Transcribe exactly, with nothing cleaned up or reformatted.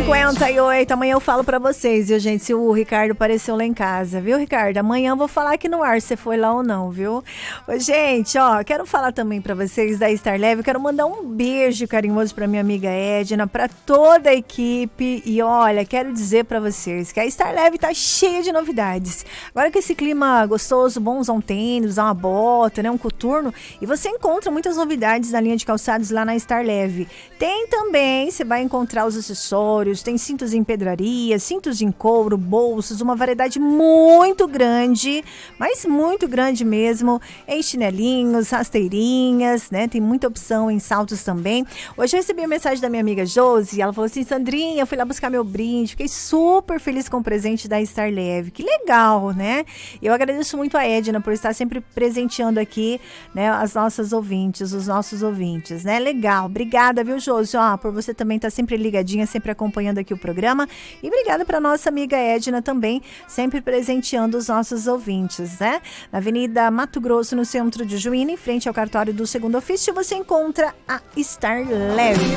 cinquenta e oito, amanhã eu falo pra vocês, viu, gente, se o Ricardo apareceu lá em casa, viu, Ricardo? Amanhã eu vou falar aqui no ar se você foi lá ou não, viu? Ô, gente, ó, quero falar também pra vocês da Star Leve, quero mandar um beijo carinhoso pra minha amiga Edna, pra toda a equipe, e olha, quero dizer pra vocês que a Star Leve tá cheia de novidades. Agora que esse clima gostoso, bom usar um tênis, usar uma bota, né, um coturno, e você encontra muitas novidades na linha de calçados lá na Star Leve. Tem também, você vai encontrar os acessórios, tem cintos em pedraria, cintos em couro, bolsas, uma variedade muito grande, mas muito grande mesmo, em chinelinhos, rasteirinhas, né? Tem muita opção em saltos também. Hoje eu recebi a mensagem da minha amiga Josi, ela falou assim: Sandrinha, eu fui lá buscar meu brinde, fiquei super feliz com o presente da Star Leve. Que legal, né? Eu agradeço muito a Edna por estar sempre presenteando aqui, né, as nossas ouvintes, os nossos ouvintes, né? Legal, obrigada, viu, Josi, ó, por você também estar sempre ligadinha, sempre acompanhando aqui o programa, e obrigada para nossa amiga Edna também, sempre presenteando os nossos ouvintes, né? Na Avenida Mato Grosso, no centro de Juína, em frente ao cartório do Segundo Ofício, você encontra a Star Leve.